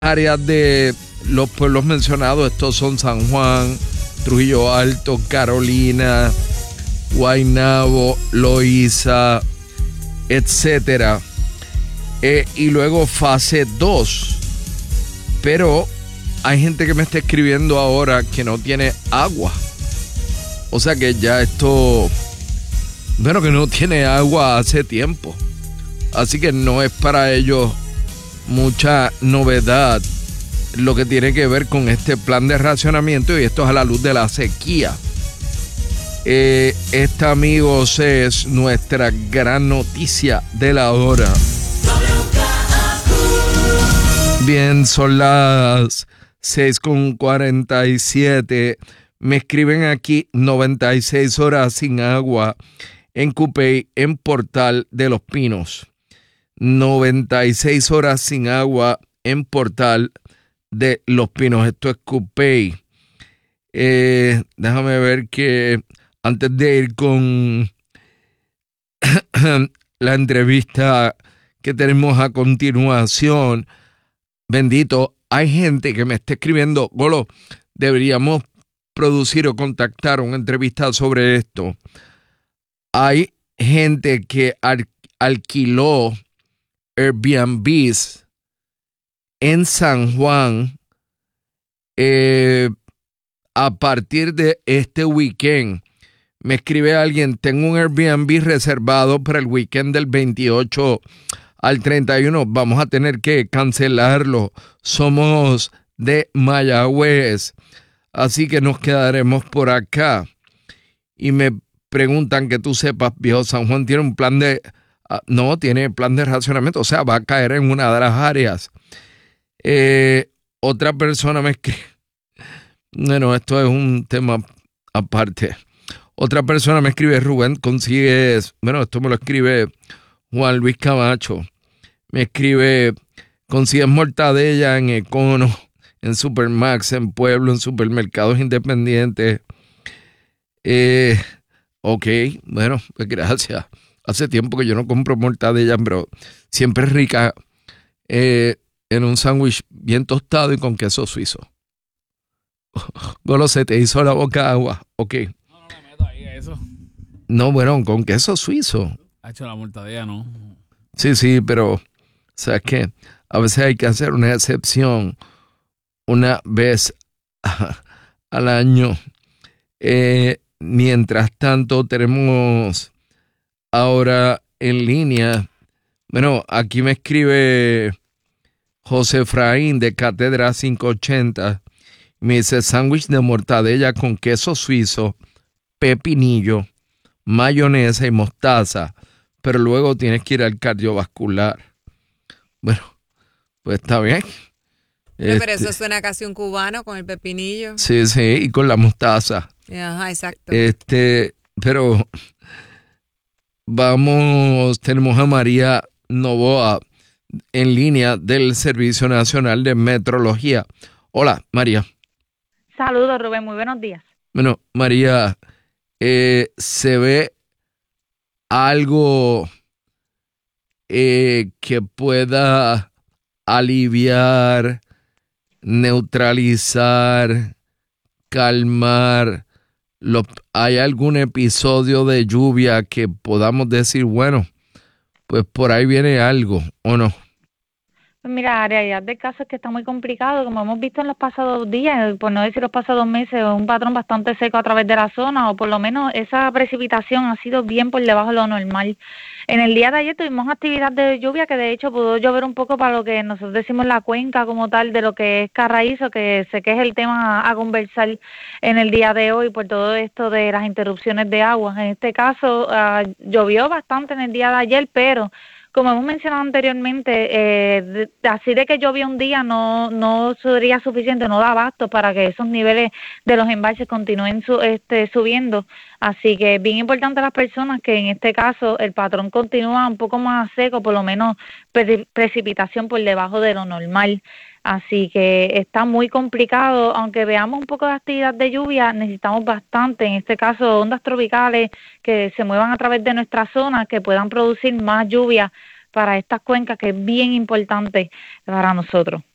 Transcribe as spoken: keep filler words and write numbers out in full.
áreas de los pueblos mencionados, estos son San Juan, Trujillo Alto, Carolina, Guaynabo, Loíza, etcétera. Eh, y luego fase dos. Pero hay gente que me está escribiendo ahora que no tiene agua. O sea que ya esto, bueno, que no tiene agua hace tiempo. Así que no es para ellos mucha novedad lo que tiene que ver con este plan de racionamiento, y esto es a la luz de la sequía. Eh, esta, amigos, es nuestra gran noticia de la hora. Bien, son las seis con cuarenta y siete. Me escriben aquí noventa y seis horas sin agua en Cupey, en Portal de los Pinos. noventa y seis horas sin agua en Portal de los Pinos. Esto es Cupey. Eh, déjame ver que antes de ir con la entrevista que tenemos a continuación, bendito, hay gente que me está escribiendo, Golo, deberíamos producir o contactar una entrevista sobre esto. Hay gente que al- alquiló Airbnbs en San Juan eh, a partir de este weekend. Me escribe alguien, tengo un Airbnb reservado para el weekend del veintiocho al treinta y uno, vamos a tener que cancelarlo. Somos de Mayagüez, así que nos quedaremos por acá. Y me preguntan, que tú sepas, viejo San Juan tiene un plan de, ah, no, tiene plan de racionamiento, o sea, va a caer en una de las áreas. Eh, otra persona me escribe, bueno, esto es un tema aparte. Otra persona me escribe, Rubén, consigues, bueno, esto me lo escribe Juan Luis Camacho. Me escribe, consigues mortadella en Econo, en Supermax, en Pueblo, en supermercados independientes. Eh, ok, bueno, pues gracias. Hace tiempo que yo no compro mortadella, pero siempre es rica eh, en un sándwich bien tostado y con queso suizo. Golo, se te hizo la boca agua. Ok. No, no le meto ahí a eso. No, bueno, con queso suizo. Ha hecho la mortadella, ¿no? Sí, sí, pero ¿sabes qué? A veces hay que hacer una excepción una vez al año. Eh, mientras tanto, tenemos ahora en línea, bueno, aquí me escribe José Efraín de Cátedra quinientos ochenta. Me dice, sándwich de mortadella con queso suizo, pepinillo, mayonesa y mostaza, pero luego tienes que ir al cardiovascular. Bueno, pues está bien. Pero, pero Este, eso suena casi un cubano con el pepinillo. sí, sí, y con la mostaza. Ajá, exacto. Este, pero vamos, tenemos a María Novoa en línea del Servicio Nacional de Metrología. Hola, María. Saludos, Rubén, muy buenos días. Bueno, María, eh, ¿se ve algo eh, que pueda aliviar, neutralizar, calmar? Los, ¿hay algún episodio de lluvia que podamos decir, bueno, pues por ahí viene algo, o no? Pues mira, la realidad del caso es que está muy complicado, como hemos visto en los pasados días, por no decir los pasados meses, un patrón bastante seco a través de la zona, o por lo menos esa precipitación ha sido bien por debajo de lo normal. En el día de ayer tuvimos actividad de lluvia, que de hecho pudo llover un poco para lo que nosotros decimos la cuenca como tal, de lo que es Carraízo, que sé que es el tema a, a conversar en el día de hoy por todo esto de las interrupciones de agua. En este caso, uh, llovió bastante en el día de ayer, pero como hemos mencionado anteriormente, eh, de, así de que llovía un día no no sería suficiente, no da abasto para que esos niveles de los embalses continúen su, este, subiendo. Así que es bien importante a las personas que en este caso el patrón continúa un poco más seco, por lo menos pre- precipitación por debajo de lo normal. Así que está muy complicado, aunque veamos un poco de actividad de lluvia, necesitamos bastante, en este caso ondas tropicales que se muevan a través de nuestra zona, que puedan producir más lluvia para estas cuencas, que es bien importante para nosotros.